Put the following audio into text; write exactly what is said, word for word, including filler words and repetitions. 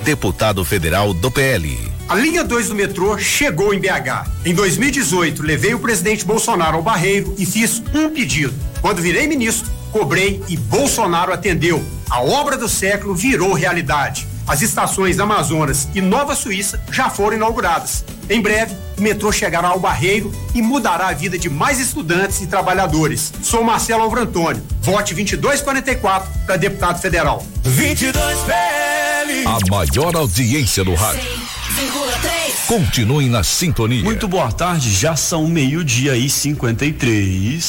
deputado federal do P L. A linha dois do metrô chegou em B H. Em dois mil e dezoito, levei o presidente Bolsonaro ao Barreiro e fiz um pedido. Quando virei ministro, cobrei e Bolsonaro atendeu. A obra do século virou realidade. As estações Amazonas e Nova Suíça já foram inauguradas. Em breve, o metrô chegará ao Barreiro e mudará a vida de mais estudantes e trabalhadores. Sou Marcelo Alvrantônio. Vote vinte e dois quarenta e quatro para deputado federal. vinte e dois P L. A maior audiência do rádio. Continue na sintonia. Muito boa tarde, já são meio-dia e cinquenta e três.